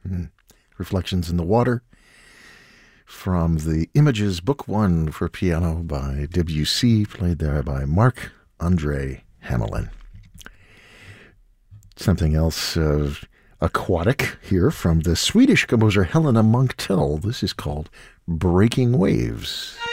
Reflections in the Water from the Images Book 1 for piano by Debussy, played there by Marc-André Hamelin. Something else aquatic here from the Swedish composer Helena Munktell. This is called Breaking Waves.